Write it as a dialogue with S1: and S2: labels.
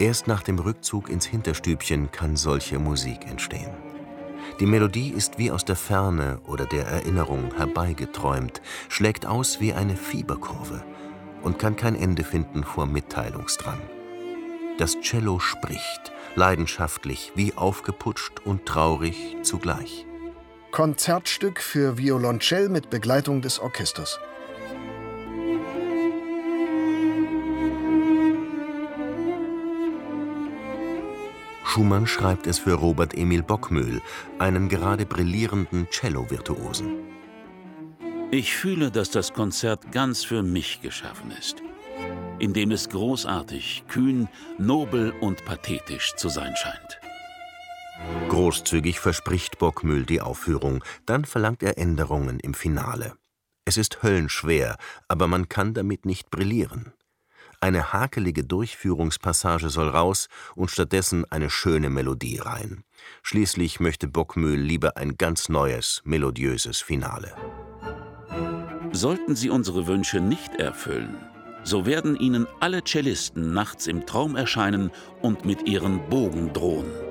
S1: Erst nach dem Rückzug ins Hinterstübchen kann solche Musik entstehen. Die Melodie ist wie aus der Ferne oder der Erinnerung herbeigeträumt, schlägt aus wie eine Fieberkurve und kann kein Ende finden vor Mitteilungsdrang. Das Cello spricht, leidenschaftlich, wie aufgeputscht und traurig zugleich.
S2: Konzertstück für Violoncell mit Begleitung des Orchesters.
S1: Schumann schreibt es für Robert Emil Bockmühl, einen gerade brillierenden Cello-Virtuosen.
S3: Ich fühle, dass das Konzert ganz für mich geschaffen ist, in dem es großartig, kühn, nobel und pathetisch zu sein scheint.
S1: Großzügig verspricht Bockmühl die Aufführung, dann verlangt er Änderungen im Finale. Es ist höllenschwer, aber man kann damit nicht brillieren. Eine hakelige Durchführungspassage soll raus und stattdessen eine schöne Melodie rein. Schließlich möchte Bockmühl lieber ein ganz neues, melodiöses Finale.
S3: Sollten Sie unsere Wünsche nicht erfüllen, so werden Ihnen alle Cellisten nachts im Traum erscheinen und mit ihren Bogen drohen.